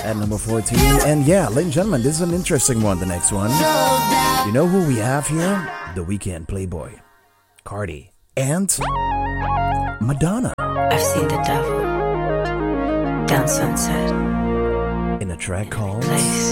at number 14. And yeah, ladies and gentlemen, this is an interesting one, the next one. You know who we have here? The Weeknd, Playboy, Cardi, and Madonna. I've seen the devil down Sunset In a track called Place.